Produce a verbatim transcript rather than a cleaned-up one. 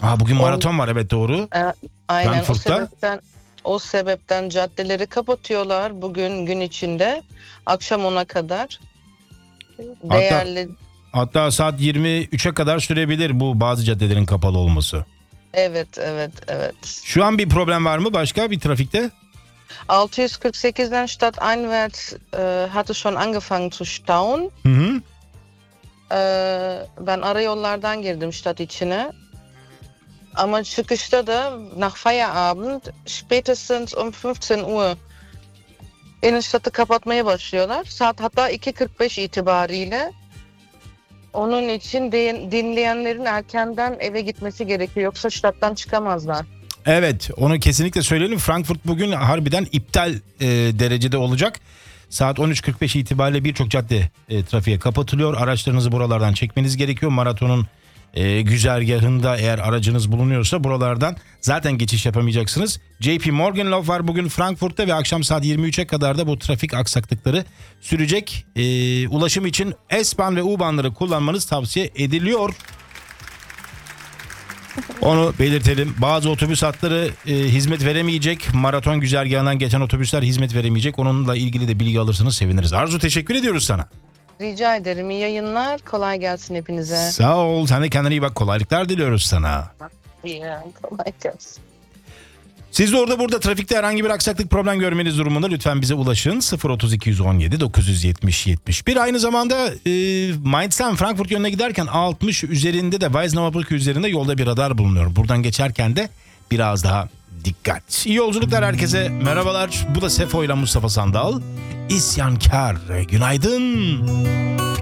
Aa, bugün On, maraton var, evet doğru. e, aynen o Frankfurt'ta. sebepten o sebepten caddeleri kapatıyorlar bugün gün içinde akşam ona kadar. Hatta Değerli, hatta saat yirmi üçe kadar sürebilir bu bazı caddelerin kapalı olması. evet evet evet. Şu an bir problem var mı başka bir trafikte? altı yüz kırk sekizden stadteinwärts e, hatte schon angefangen zu stauen. Hı hı. E, ben ara yollardan girdim stat içine. Ama çıkışta da nach Feierabend spätestens um fünfzehn Uhr Innenstadt'ı kapatmaya başlıyorlar. Saat hatta iki kırk beş itibariyle. Onun için de, dinleyenlerin erkenden eve gitmesi gerekiyor. Yoksa stadttan çıkamazlar. Evet, onu kesinlikle söyleyelim. Frankfurt bugün harbiden iptal e, derecede olacak. Saat on üç kırk beş itibariyle birçok cadde e, trafiğe kapatılıyor. Araçlarınızı buralardan çekmeniz gerekiyor. Maratonun e, güzergahında eğer aracınız bulunuyorsa buralardan zaten geçiş yapamayacaksınız. J P Morgan Love var bugün Frankfurt'ta ve akşam saat yirmi üçe kadar da bu trafik aksaklıkları sürecek. E, ulaşım için S-Bahn ve U-Bahn'ları kullanmanız tavsiye ediliyor. Onu belirtelim. Bazı otobüs hatları e, hizmet veremeyecek. Maraton güzergahından geçen otobüsler hizmet veremeyecek. Onunla ilgili de bilgi alırsanız seviniriz. Arzu, teşekkür ediyoruz sana. Rica ederim. İyi yayınlar. Kolay gelsin hepinize. Sağ ol. Sen de kendine iyi bak. Kolaylıklar diliyoruz sana. İyi, kolay gelsin. Siz de orada burada trafikte herhangi bir aksaklık, problem görmeniz durumunda lütfen bize ulaşın. sıfır otuz iki yüz on yedi dokuz yüz yetmiş yetmiş bir. Aynı zamanda e, Mainz'ten Frankfurt yönüne giderken A altmış üzerinde de Weiznauer Brücke üzerinde yolda bir radar bulunuyor. Buradan geçerken de biraz daha dikkat. İyi yolculuklar herkese. Merhabalar. Bu da Sefo ile Mustafa Sandal. İsyankar. Günaydın.